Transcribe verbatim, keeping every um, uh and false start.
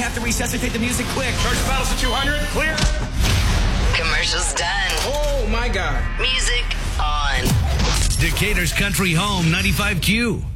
have to resuscitate the music quick. Charge the battles to two hundred. Clear. Commercials done. Oh, my God. Music on. Decatur's Country Home, ninety-five Q.